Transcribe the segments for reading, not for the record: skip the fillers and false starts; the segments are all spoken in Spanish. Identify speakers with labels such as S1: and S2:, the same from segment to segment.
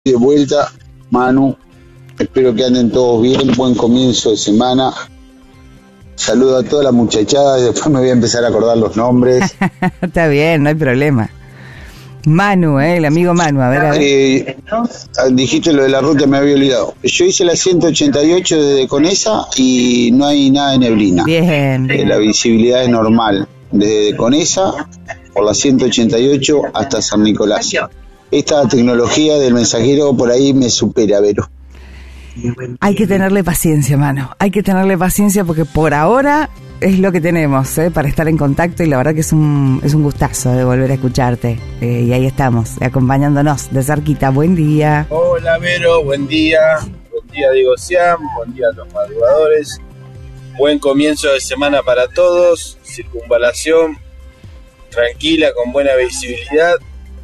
S1: de vuelta, Manu. Espero que anden todos bien. Buen comienzo de semana. Saludo a toda la muchachada y después me voy a empezar a acordar los nombres.
S2: Está bien, no hay problema. Manu, el amigo Manu, a ver.
S1: Dijiste lo de la ruta, me había olvidado. Yo hice la 188 desde Conesa y no hay nada de neblina.
S2: Bien.
S1: La visibilidad es normal. Desde Conesa por la 188 hasta San Nicolás. Esta tecnología del mensajero por ahí me supera, Vero.
S2: Hay que tenerle paciencia, mano. Hay que tenerle paciencia porque por ahora es lo que tenemos, para estar en contacto, y la verdad que es un gustazo de volver a escucharte. Y ahí estamos, acompañándonos de cerquita. Buen día.
S3: Hola, Vero, buen día. Buen día, Diego Siam. Buen día a los madrugadores. Buen comienzo de semana para todos. Circunvalación tranquila, con buena visibilidad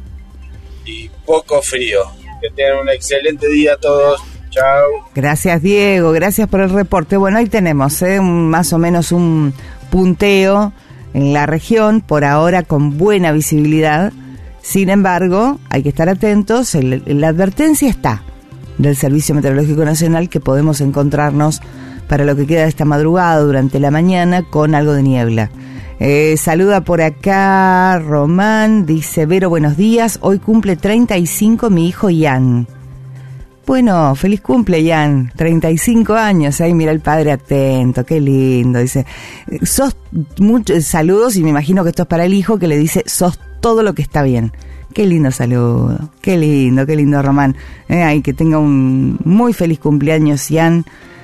S3: y poco frío. Que tengan un excelente día a todos. Chao.
S2: Gracias, Diego, gracias por el reporte. Bueno, ahí tenemos más o menos un punteo en la región, por ahora con buena visibilidad. Sin embargo, hay que estar atentos. La advertencia está del Servicio Meteorológico Nacional que podemos encontrarnos para lo que queda de esta madrugada durante la mañana con algo de niebla. Saluda por acá Román, dice: Vero, buenos días, hoy cumple 35 mi hijo Ian. Bueno, feliz cumple, Ian, 35 años, ahí mira el padre atento, qué lindo, dice, sos muchos saludos, y me imagino que esto es para el hijo, que le dice, sos todo lo que está bien. Qué lindo saludo, qué lindo Román, ay, que tenga un muy feliz cumpleaños, Ian.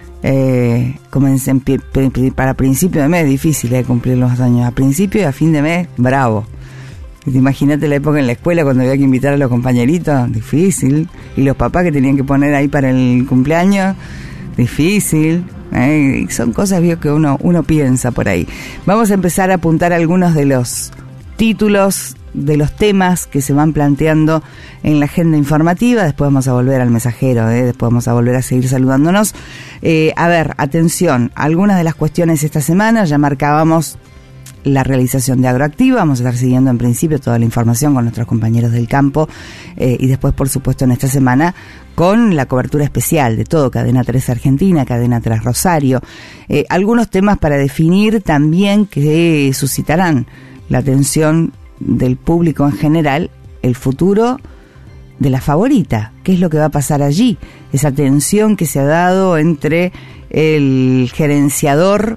S2: Comencen para principio de mes, difícil cumplir los años, a principio y a fin de mes, bravo. Imagínate la época en la escuela cuando había que invitar a los compañeritos, difícil, y los papás que tenían que poner ahí para el cumpleaños, difícil. Son cosas que uno piensa por ahí. Vamos a empezar a apuntar algunos de los títulos de los temas que se van planteando en la agenda informativa. Después vamos a volver al mensajero, después vamos a volver a seguir saludándonos. A ver, atención, algunas de las cuestiones esta semana, ya marcábamos la realización de Agroactiva, vamos a estar siguiendo en principio toda la información con nuestros compañeros del campo, y después, por supuesto, en esta semana con la cobertura especial de todo, Cadena 3 Argentina, Cadena 3 Rosario, algunos temas para definir también que suscitarán la atención del público en general, el futuro de la favorita, qué es lo que va a pasar allí, esa tensión que se ha dado entre el gerenciador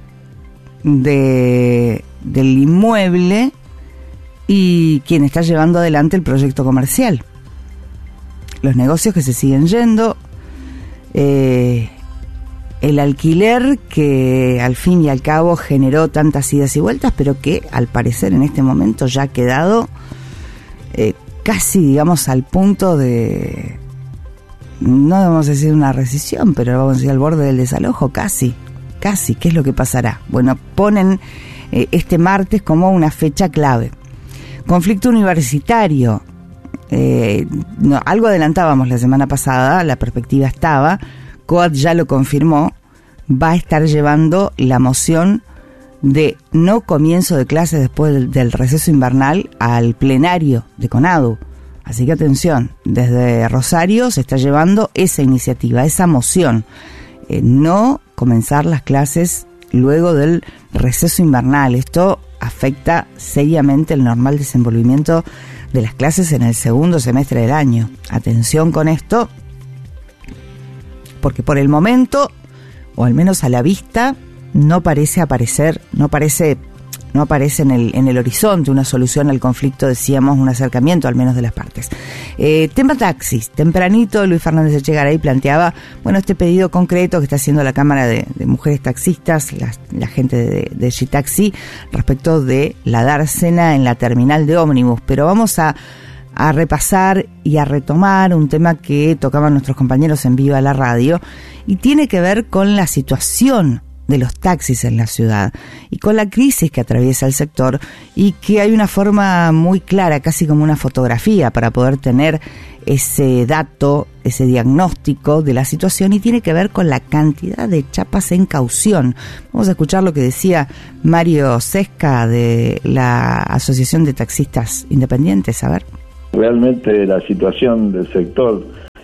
S2: del inmueble y quien está llevando adelante el proyecto comercial, los negocios que se siguen yendo, el alquiler que al fin y al cabo generó tantas idas y vueltas, pero que al parecer en este momento ya ha quedado casi, digamos, al punto de, no vamos a decir una recesión, pero vamos a decir al borde del desalojo, casi. ¿Qué es lo que pasará? Bueno, ponen este martes como una fecha clave. Conflicto universitario. Algo adelantábamos la semana pasada, la perspectiva estaba, COAT ya lo confirmó, va a estar llevando la moción de no comienzo de clases después del receso invernal al plenario de CONADU. Así que atención, desde Rosario se está llevando esa iniciativa, esa moción. No comenzar las clases luego del receso invernal. Esto afecta seriamente el normal desenvolvimiento de las clases en el segundo semestre del año. Atención con esto, porque por el momento, o al menos a la vista, no parece en el horizonte una solución al conflicto, decíamos, un acercamiento al menos de las partes. Tema taxis, tempranito Luis Fernández Echegaray planteaba, este pedido concreto que está haciendo la Cámara de Mujeres Taxistas, la gente de Gitaxi, respecto de la dársena en la terminal de ómnibus, pero vamos a repasar y a retomar un tema que tocaban nuestros compañeros en Viva la Radio, y tiene que ver con la situación de los taxis en la ciudad y con la crisis que atraviesa el sector, y que hay una forma muy clara, casi como una fotografía, para poder tener ese dato, ese diagnóstico de la situación, y tiene que ver con la cantidad de chapas en caución. Vamos a escuchar lo que decía Mario Sesca de la Asociación de Taxistas Independientes. A ver.
S4: Realmente la situación del sector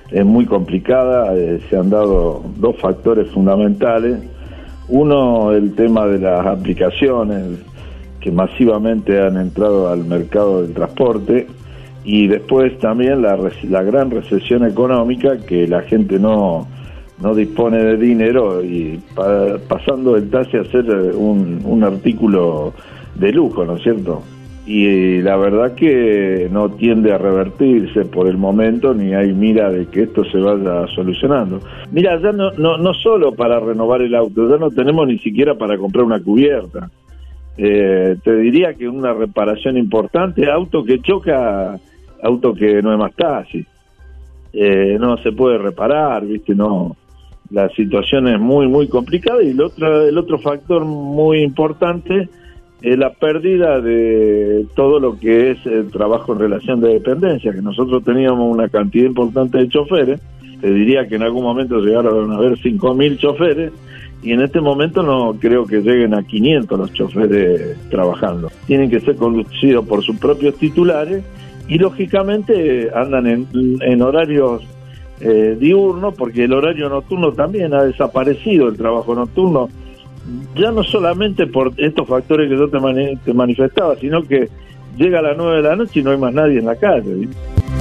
S4: es muy complicada. Se han dado dos factores fundamentales. Uno, el tema de las aplicaciones que masivamente han entrado al mercado del transporte, y después también la gran recesión económica, que la gente no dispone de dinero y pasando del taxi a ser un artículo de lujo, ¿no es cierto? Y la verdad que no tiende a revertirse por el momento, ni hay mira de que esto se vaya solucionando. Mira, ya no solo para renovar el auto, ya no tenemos ni siquiera para comprar una cubierta. Te diría que una reparación importante, auto que choca, auto que no es más taxi, no se puede reparar, ¿viste? No, la situación es muy, muy complicada. Y el otro factor muy importante es la pérdida de todo lo que es el trabajo en relación de dependencia, que nosotros teníamos una cantidad importante de choferes. Te diría que en algún momento llegaron a haber 5.000 choferes, y en este momento no creo que lleguen a 500 los choferes trabajando. Tienen que ser conducidos por sus propios titulares, y lógicamente andan en horarios diurnos, porque el horario nocturno también ha desaparecido, el trabajo nocturno, ya no solamente por estos factores que yo te manifestaba, sino que llega a las 9 de la noche y no hay más nadie en la calle, ¿viste?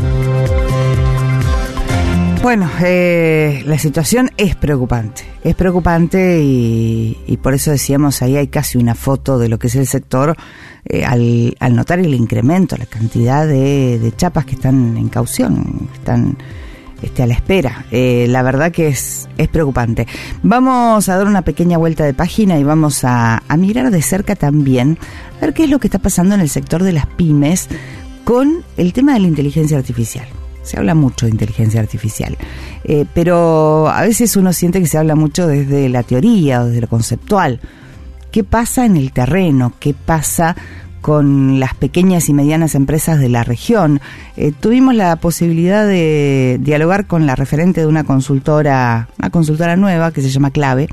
S2: Bueno, la situación es preocupante y por eso decíamos, ahí hay casi una foto de lo que es el sector, al notar el incremento, la cantidad de chapas que están en caución, están a la espera. La verdad que es preocupante. Vamos a dar una pequeña vuelta de página y vamos a mirar de cerca también, a ver qué es lo que está pasando en el sector de las pymes con el tema de la inteligencia artificial. Se habla mucho de inteligencia artificial, pero a veces uno siente que se habla mucho desde la teoría o desde lo conceptual. ¿Qué pasa en el terreno? ¿Qué pasa con las pequeñas y medianas empresas de la región? Tuvimos la posibilidad de dialogar con la referente de una consultora nueva que se llama Clave,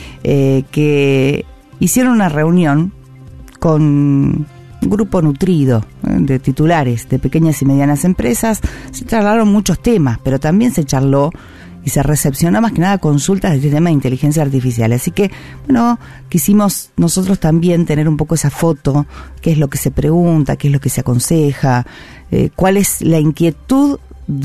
S2: que hicieron una reunión con un grupo nutrido de titulares de pequeñas y medianas empresas. Se charlaron muchos temas, pero también se charló y se recepcionó más que nada consultas de este tema de inteligencia artificial. Así que, bueno, quisimos nosotros también tener un poco esa foto, qué es lo que se pregunta, qué es lo que se aconseja, cuál es la inquietud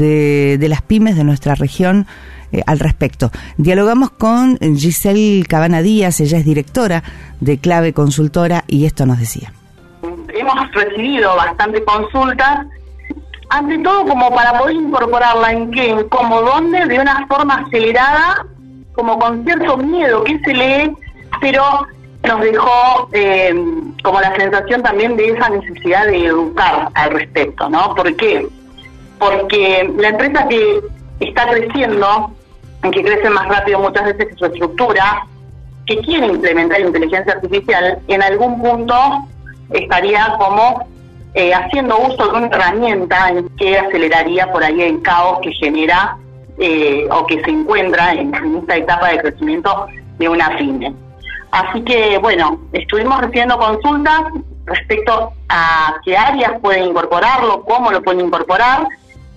S2: de las pymes de nuestra región al respecto. Dialogamos con Giselle Cabana Díaz, ella es directora de Clave Consultora, y esto nos decía.
S5: Hemos recibido bastante consultas, ante todo como para poder incorporarla en qué, cómo, dónde, de una forma acelerada, como con cierto miedo que se lee, pero nos dejó como la sensación también de esa necesidad de educar al respecto, ¿no? ¿Por qué? Porque la empresa que está creciendo, que crece más rápido muchas veces que su estructura, que quiere implementar inteligencia artificial, en algún punto estaría como haciendo uso de una herramienta en que aceleraría por ahí el caos que genera o que se encuentra en esta etapa de crecimiento de una pyme. Así que, bueno, estuvimos recibiendo consultas respecto a qué áreas pueden incorporarlo, cómo lo pueden incorporar,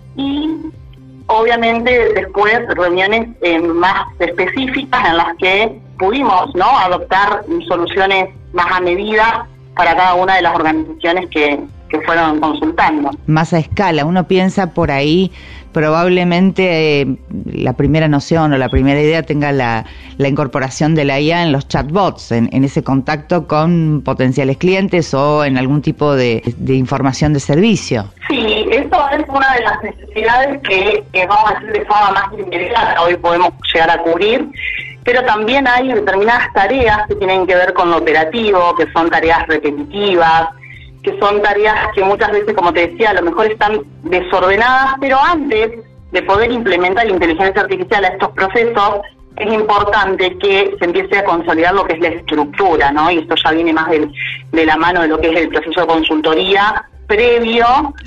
S5: y obviamente después reuniones más específicas en las que pudimos, ¿no?, adoptar soluciones más a medida para cada una de las organizaciones que fueron consultando.
S2: Más a escala, uno piensa por ahí, probablemente la primera noción o la primera idea tenga la incorporación de la IA en los chatbots, en ese contacto con potenciales clientes o en algún tipo de información de servicio.
S5: Sí, eso es una de las necesidades que vamos a hacer de forma más inmediata, hoy podemos llegar a cubrir, pero también hay determinadas tareas que tienen que ver con lo operativo, que son tareas repetitivas, que son tareas que muchas veces, como te decía, a lo mejor están desordenadas, pero antes de poder implementar la inteligencia artificial a estos procesos, es importante que se empiece a consolidar lo que es la estructura, ¿no? Y esto ya viene más de la mano de lo que es el proceso de consultoría previo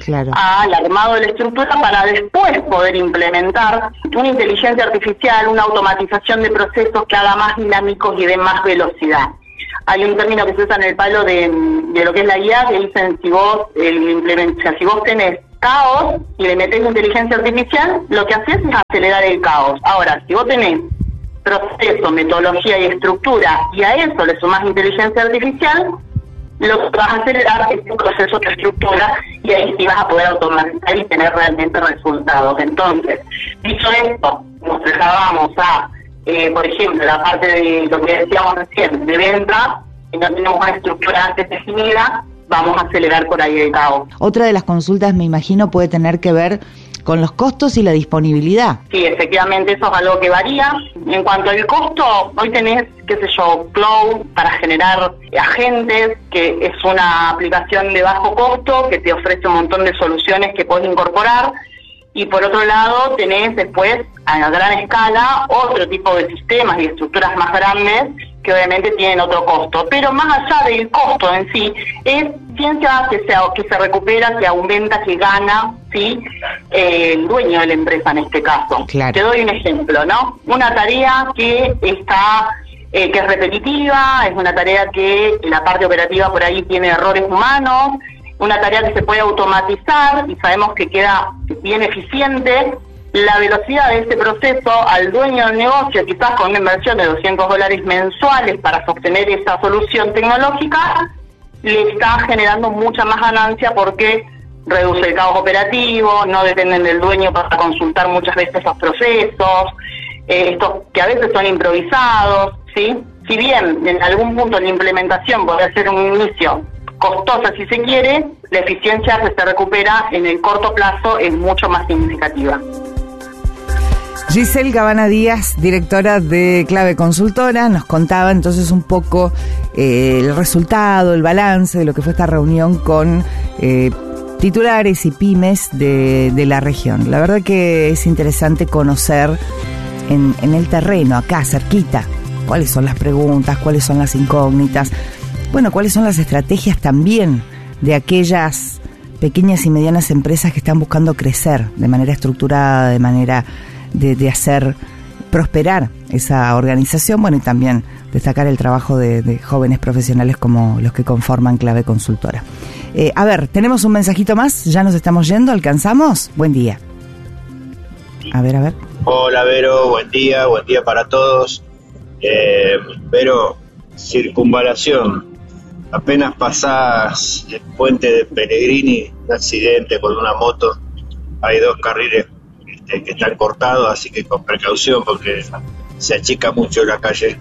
S5: al armado de la estructura, para después poder implementar una inteligencia artificial, una automatización de procesos que haga más dinámicos y de más velocidad. Hay un término que se usa en el palo de lo que es la IA, que dicen si vos tenés caos y le metés inteligencia artificial, lo que haces es acelerar el caos. Ahora, si vos tenés proceso, metodología y estructura, y a eso le sumás inteligencia artificial, lo que vas a acelerar es un proceso de estructura, y ahí sí vas a poder automatizar y tener realmente resultados. Entonces, dicho esto, nos trasladábamos a, por ejemplo, la parte de lo que decíamos recién, de venta, y no tenemos una estructura antes definida, vamos a acelerar por ahí el caos.
S2: Otra de las consultas, me imagino, puede tener que ver con los costos y la disponibilidad.
S5: Sí, efectivamente, eso es algo que varía. En cuanto al costo, hoy tenés, Cloud para generar agentes, que es una aplicación de bajo costo que te ofrece un montón de soluciones que podés incorporar. Y por otro lado, tenés después, a gran escala, otro tipo de sistemas y estructuras más grandes que obviamente tienen otro costo. Pero más allá del costo en sí, es ciencia que se recupera, que aumenta, que gana, ¿sí? El dueño de la empresa en este caso.
S2: Claro.
S5: Te doy un ejemplo, ¿no? Una tarea que está que es repetitiva, es una tarea que la parte operativa por ahí tiene errores humanos, una tarea que se puede automatizar y sabemos que queda bien eficiente. La velocidad de este proceso al dueño del negocio, quizás con una inversión de $200 mensuales para sostener esa solución tecnológica, le está generando mucha más ganancia porque reduce el caos operativo, no dependen del dueño para consultar muchas veces los procesos, estos que a veces son improvisados, ¿sí? Si bien en algún punto la implementación puede ser un inicio costosa si se quiere, la eficiencia que se recupera en el corto plazo es mucho más significativa.
S2: Giselle Gavana Díaz, directora de Clave Consultora, nos contaba entonces un poco el resultado, el balance de lo que fue esta reunión con titulares y pymes de la región. La verdad que es interesante conocer en el terreno, acá cerquita, cuáles son las preguntas, cuáles son las incógnitas, bueno, cuáles son las estrategias también de aquellas pequeñas y medianas empresas que están buscando crecer de manera estructurada, de manera de hacer prosperar esa organización, bueno, y también destacar el trabajo de jóvenes profesionales como los que conforman Clave Consultora. A ver, tenemos un mensajito más, ya nos estamos yendo, ¿alcanzamos? Buen día. A ver.
S6: Hola Vero, buen día para todos. Vero, circunvalación, apenas pasás el puente de Pellegrini, un accidente con una moto, hay 2 carriles que están cortados, así que con precaución porque se achica mucho la calle.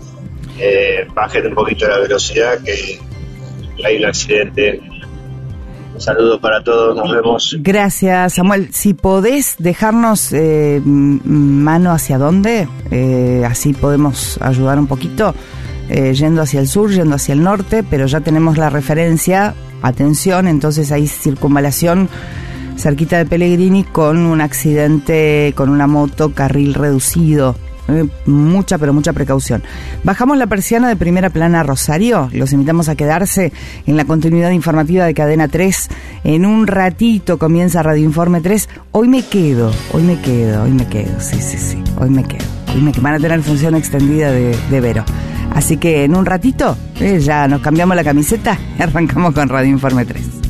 S6: Bajen un poquito la velocidad que hay un accidente. Un saludo para todos, nos vemos.
S2: Gracias, Samuel. Si podés dejarnos mano hacia dónde, así podemos ayudar un poquito, yendo hacia el sur, yendo hacia el norte, pero ya tenemos la referencia, atención, entonces hay circunvalación cerquita de Pellegrini con un accidente con una moto, carril reducido. Mucha precaución. Bajamos la persiana de Primera Plana Rosario. Los invitamos a quedarse en la continuidad informativa de Cadena 3. En un ratito comienza Radio Informe 3. Hoy me quedo. Sí. Hoy me quedo. Van a tener función extendida de Vero. Así que en un ratito ya nos cambiamos la camiseta y arrancamos con Radio Informe 3.